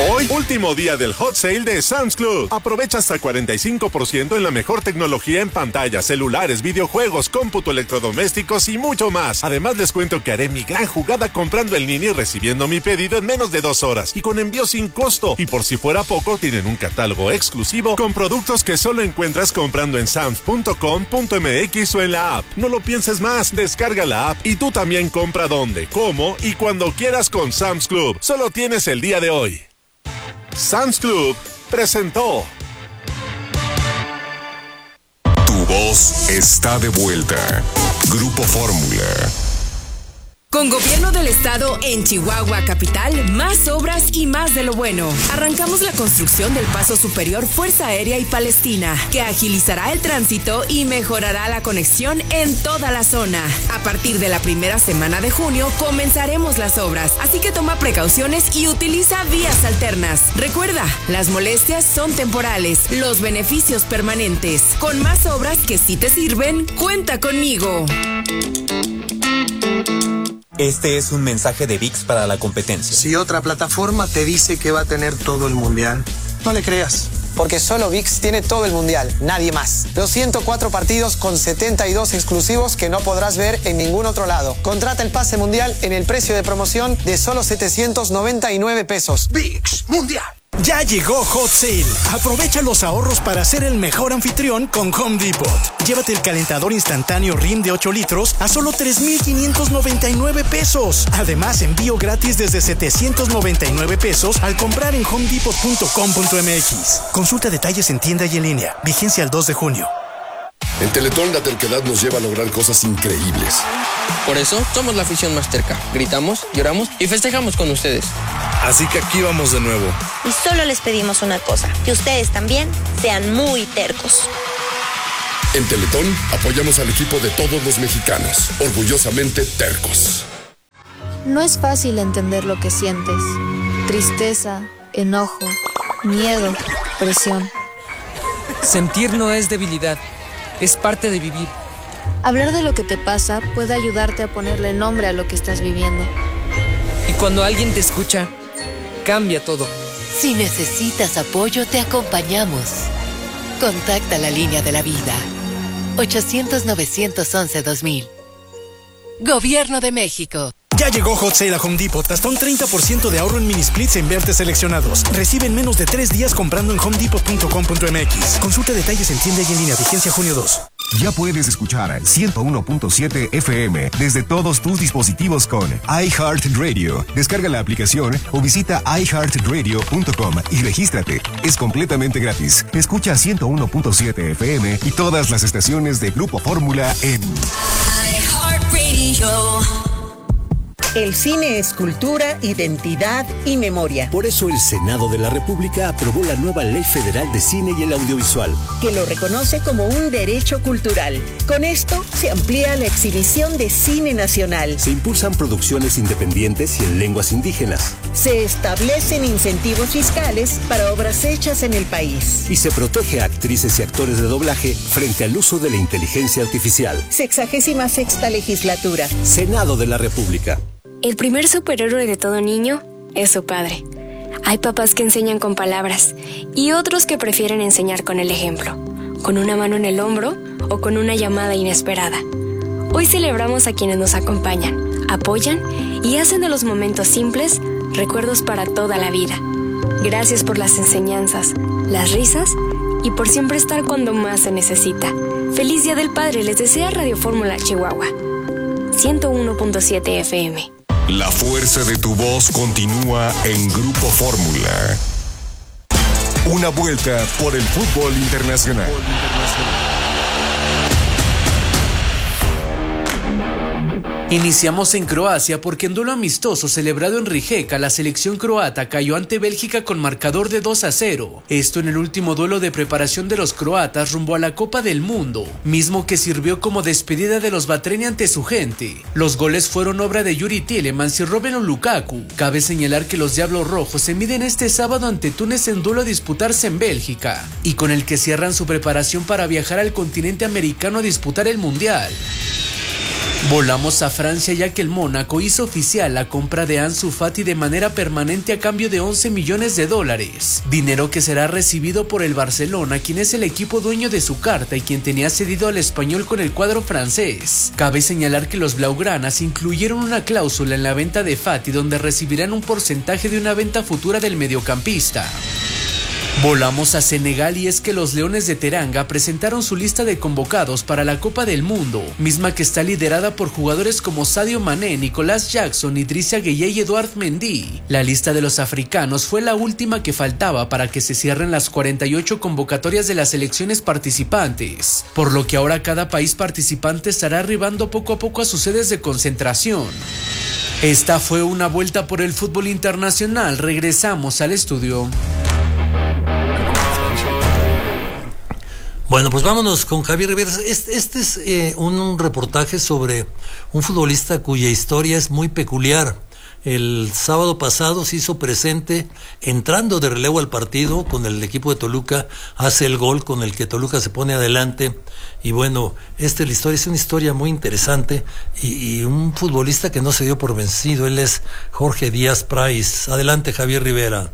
Hoy, último día del hot sale de Sam's Club. Aprovecha hasta 45% en la mejor tecnología en pantallas, celulares, videojuegos, cómputo, electrodomésticos y mucho más. Además, les cuento que haré mi gran jugada comprando en línea y recibiendo mi pedido en menos de 2 horas y con envío sin costo. Y por si fuera poco, tienen un catálogo exclusivo con productos que solo encuentras comprando en sams.com.mx o en la app. No lo pienses más, descarga la app y tú también compra donde, cómo y cuando quieras con Sam's Club. Solo tienes el día de hoy. Sam's Club presentó. Tu voz está de vuelta. Grupo Fórmula. Con Gobierno del Estado en Chihuahua Capital, más obras y más de lo bueno. Arrancamos la construcción del Paso Superior Fuerza Aérea y Palestina, que agilizará el tránsito y mejorará la conexión en toda la zona. A partir de la primera semana de junio comenzaremos las obras, así que toma precauciones y utiliza vías alternas. Recuerda, las molestias son temporales, los beneficios permanentes. Con más obras que sí te sirven, cuenta conmigo. Este es un mensaje de ViX para la competencia. Si otra plataforma te dice que va a tener todo el mundial, no le creas. Porque solo ViX tiene todo el mundial, nadie más. Los 104 partidos con 72 exclusivos que no podrás ver en ningún otro lado. Contrata el pase mundial en el precio de promoción de solo 799 pesos. ViX Mundial. Ya llegó Hot Sale. Aprovecha los ahorros para ser el mejor anfitrión con Home Depot. Llévate el calentador instantáneo Rim de 8 litros a solo 3,599 pesos. Además, envío gratis desde 799 pesos al comprar en homedepot.com.mx. Consulta detalles en tienda y en línea. Vigencia el 2 de junio. En Teletón la terquedad nos lleva a lograr cosas increíbles. Por eso somos la afición más terca. Gritamos, lloramos y festejamos con ustedes. Así que aquí vamos de nuevo. Y solo les pedimos una cosa, que ustedes también sean muy tercos. En Teletón apoyamos al equipo de todos los mexicanos, orgullosamente tercos. No es fácil entender lo que sientes. Tristeza, enojo, miedo, presión. Sentir no es debilidad, es parte de vivir. Hablar de lo que te pasa puede ayudarte a ponerle nombre a lo que estás viviendo. Y cuando alguien te escucha, cambia todo. Si necesitas apoyo, te acompañamos. Contacta la línea de la vida. 800-911-2000. Gobierno de México. Ya llegó Hot Sale a Home Depot. Hasta un 30% de ahorro en mini splits en vertes seleccionados. Recibe en menos de 3 días comprando en homedepot.com.mx. Consulta detalles en tienda y en línea. Vigencia junio 2. Ya puedes escuchar 101.7 FM desde todos tus dispositivos con iHeartRadio. Descarga la aplicación o visita iHeartRadio.com y regístrate. Es completamente gratis. Escucha 101.7 FM y todas las estaciones de Grupo Fórmula en iHeartRadio. El cine es cultura, identidad y memoria. Por eso el Senado de la República aprobó la nueva Ley Federal de Cine y el Audiovisual, que lo reconoce como un derecho cultural. Con esto se amplía la exhibición de cine nacional. Se impulsan producciones independientes y en lenguas indígenas. Se establecen incentivos fiscales para obras hechas en el país. Y se protege a actrices y actores de doblaje frente al uso de la inteligencia artificial. 66ª legislatura. Senado de la República. El primer superhéroe de todo niño es su padre. Hay papás que enseñan con palabras y otros que prefieren enseñar con el ejemplo, con una mano en el hombro o con una llamada inesperada. Hoy celebramos a quienes nos acompañan, apoyan y hacen de los momentos simples recuerdos para toda la vida. Gracias por las enseñanzas, las risas y por siempre estar cuando más se necesita. Feliz Día del Padre les desea Radio Fórmula Chihuahua 101.7 FM. La fuerza de tu voz continúa en Grupo Fórmula. Una vuelta por el fútbol internacional. Iniciamos en Croacia porque en duelo amistoso celebrado en Rijeka, la selección croata cayó ante Bélgica con marcador de 2-0. Esto en el último duelo de preparación de los croatas rumbo a la Copa del Mundo, mismo que sirvió como despedida de los Batreni ante su gente. Los goles fueron obra de Yuri Tielemans y Romelu Lukaku. Cabe señalar que los Diablos Rojos se miden este sábado ante Túnez en duelo a disputarse en Bélgica, y con el que cierran su preparación para viajar al continente americano a disputar el Mundial. Volamos a Francia ya que el Mónaco hizo oficial la compra de Ansu Fati de manera permanente a cambio de $11 millones, dinero que será recibido por el Barcelona, quien es el equipo dueño de su carta y quien tenía cedido al español con el cuadro francés. Cabe señalar que los blaugranas incluyeron una cláusula en la venta de Fati donde recibirán un porcentaje de una venta futura del mediocampista. Volamos a Senegal y es que los Leones de Teranga presentaron su lista de convocados para la Copa del Mundo, misma que está liderada por jugadores como Sadio Mané, Nicolás Jackson, Idrissa Gueye y Edouard Mendy. La lista de los africanos fue la última que faltaba para que se cierren las 48 convocatorias de las selecciones participantes, por lo que ahora cada país participante estará arribando poco a poco a sus sedes de concentración. Esta fue una vuelta por el fútbol internacional. Regresamos al estudio. Bueno, pues vámonos con Javier Rivera. Este es un reportaje sobre un futbolista cuya historia es muy peculiar. El sábado pasado se hizo presente entrando de relevo al partido con el equipo de Toluca, hace el gol con el que Toluca se pone adelante. Y bueno, la historia es una historia muy interesante y un futbolista que no se dio por vencido. Él es Jorge Díaz Price. Adelante, Javier Rivera.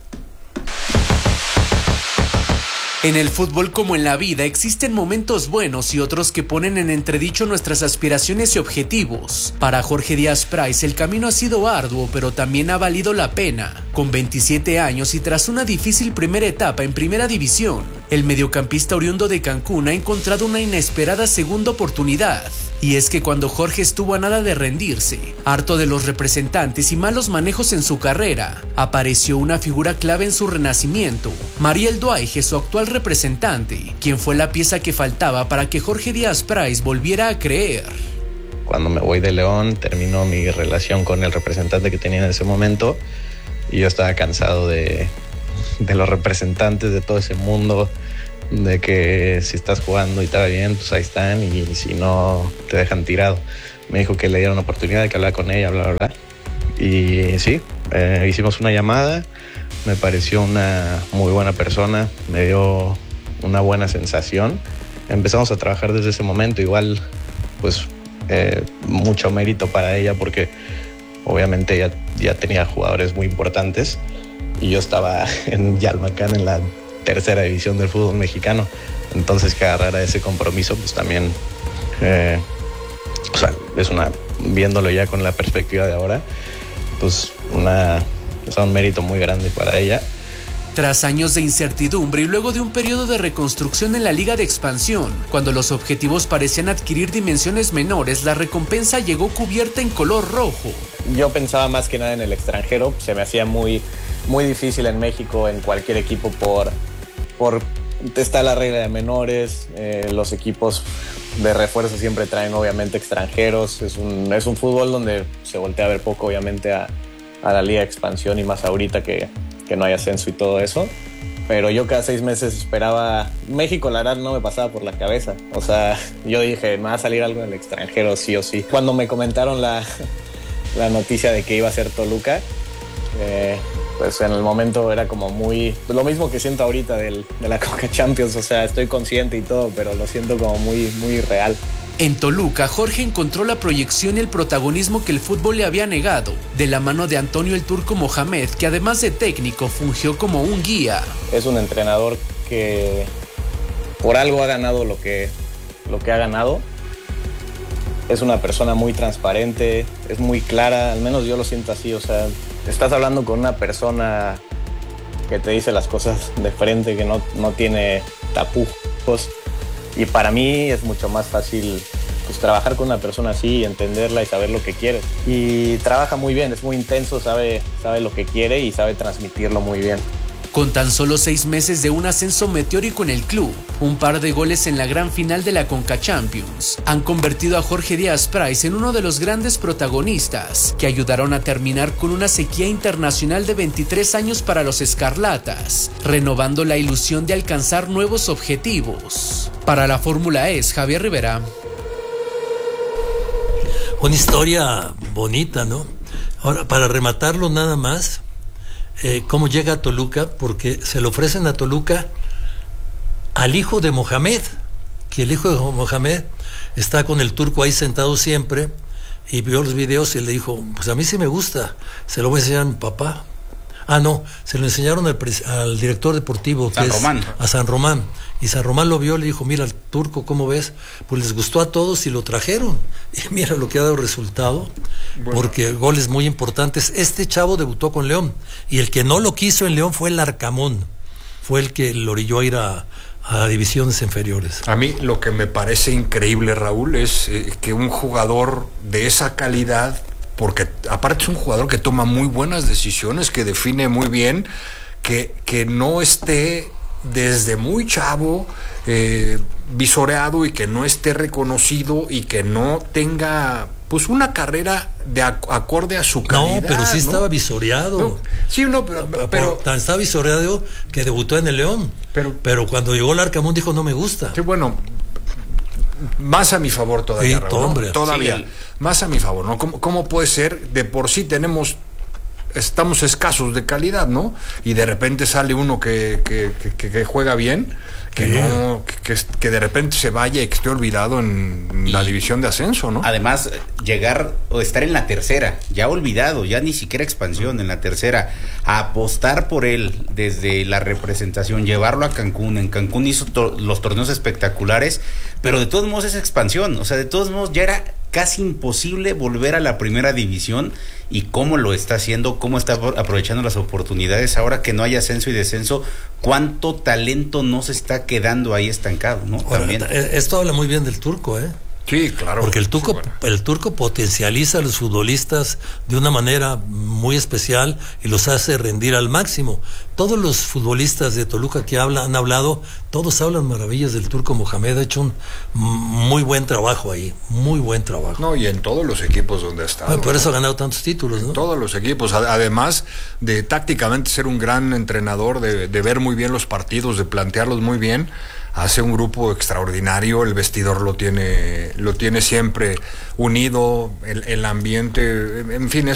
En el fútbol como en la vida existen momentos buenos y otros que ponen en entredicho nuestras aspiraciones y objetivos. Para Jorge Díaz Price el camino ha sido arduo, pero también ha valido la pena. Con 27 años y tras una difícil primera etapa en Primera División, el mediocampista oriundo de Cancún ha encontrado una inesperada segunda oportunidad. Y es que cuando Jorge estuvo a nada de rendirse, harto de los representantes y malos manejos en su carrera, apareció una figura clave en su renacimiento, Mariel Duaige, su actual representante, quien fue la pieza que faltaba para que Jorge Díaz Price volviera a creer. Cuando me voy de León, terminó mi relación con el representante que tenía en ese momento y yo estaba cansado de los representantes, de todo ese mundo, de que si estás jugando y te va bien, pues ahí están, y si no, te dejan tirado. Me dijo que le dieron la oportunidad de que hablara con ella, bla, bla, bla. Y sí, hicimos una llamada, me pareció una muy buena persona, me dio una buena sensación. Empezamos a trabajar desde ese momento, igual, pues, mucho mérito para ella, porque obviamente ella ya tenía jugadores muy importantes, y yo estaba en Yalmacán, en la tercera división del fútbol mexicano. Entonces que agarrara ese compromiso, pues también, o sea, es viéndolo ya con la perspectiva de ahora, pues un mérito muy grande para ella. Tras años de incertidumbre y luego de un periodo de reconstrucción en la Liga de Expansión, cuando los objetivos parecían adquirir dimensiones menores, la recompensa llegó cubierta en color rojo. Yo pensaba más que nada en el extranjero, se me hacía muy difícil en México, en cualquier equipo, por está la regla de menores, los equipos de refuerzo siempre traen obviamente extranjeros, es un fútbol donde se voltea a ver poco obviamente a la Liga de Expansión, y más ahorita que no hay ascenso y todo eso. Pero yo cada 6 meses esperaba México, la verdad no me pasaba por la cabeza, o sea, yo dije, me va a salir algo en el extranjero sí o sí. Cuando me comentaron la noticia de que iba a ser Toluca, pues en el momento era como muy... Lo mismo que siento ahorita de la Conca Champions, o sea, estoy consciente y todo, pero lo siento como muy, muy real. En Toluca, Jorge encontró la proyección y el protagonismo que el fútbol le había negado, de la mano de Antonio el Turco Mohamed, que además de técnico, fungió como un guía. Es un entrenador que por algo ha ganado lo que ha ganado. Es una persona muy transparente, es muy clara, al menos yo lo siento así, o sea, estás hablando con una persona que te dice las cosas de frente, que no tiene tapujos, y para mí es mucho más fácil, pues, trabajar con una persona así y entenderla y saber lo que quiere. Y trabaja muy bien, es muy intenso, sabe lo que quiere y sabe transmitirlo muy bien. Con tan solo 6 meses de un ascenso meteórico en el club, un par de goles en la gran final de la Conca Champions, han convertido a Jorge Díaz Price en uno de los grandes protagonistas que ayudaron a terminar con una sequía internacional de 23 años para los escarlatas, renovando la ilusión de alcanzar nuevos objetivos. Para la Fórmula E, Javier Rivera. Una historia bonita, ¿no? Ahora, para rematarlo nada más, cómo llega a Toluca, porque se le ofrecen a Toluca al hijo de Mohamed, que el hijo de Mohamed está con el turco ahí sentado siempre y vio los videos y le dijo, pues a mí sí me gusta, se lo voy a enseñar a mi papá. Ah, no, se lo enseñaron al director deportivo, que a San Román. Y San Román lo vio, le dijo, mira, el turco, ¿cómo ves? Pues les gustó a todos y lo trajeron. Y mira lo que ha dado resultado, porque goles muy importantes. Este chavo debutó con León, y el que no lo quiso en León fue el Arcamón. Fue el que lo orilló a ir a divisiones inferiores. A mí lo que me parece increíble, Raúl, es que un jugador de esa calidad, porque aparte es un jugador que toma muy buenas decisiones, que define muy bien, que no esté desde muy chavo visoreado y que no esté reconocido y que no tenga pues una carrera de acorde a su calidad. No, pero sí estaba visoreado. No, sí, no, pero tan estaba visoreado que debutó en el León. Pero cuando llegó el Arcamón dijo, no me gusta. Sí, bueno, más a mi favor todavía, sí, Raúl, hombre. Todavía, sí, más a mi favor, ¿no? ¿Cómo puede ser? De por sí estamos escasos de calidad, ¿no? Y de repente sale uno que juega bien, que de repente se vaya y que esté olvidado en la división de ascenso, ¿no? Además, llegar o estar en la tercera, ya olvidado, ya ni siquiera expansión, en la tercera, a apostar por él desde la representación, llevarlo a Cancún. En Cancún hizo los torneos espectaculares, pero de todos modos es expansión, o sea, de todos modos ya era casi imposible volver a la primera división, y cómo lo está haciendo, cómo está aprovechando las oportunidades ahora que no hay ascenso y descenso, cuánto talento no se está quedando ahí estancado, ¿no? Ahora, también esto habla muy bien del turco, Sí, claro. Porque el turco potencializa a los futbolistas de una manera muy especial y los hace rendir al máximo. Todos los futbolistas de Toluca que han hablado, todos hablan maravillas del turco Mohamed. Ha hecho un muy buen trabajo ahí, muy buen trabajo. No, y en todos los equipos donde ha estado. Por eso ha ganado tantos títulos, ¿no? Todos los equipos, además de tácticamente ser un gran entrenador, de ver muy bien los partidos, de plantearlos muy bien. Hace un grupo extraordinario, el vestidor lo tiene siempre unido, el ambiente, en fin,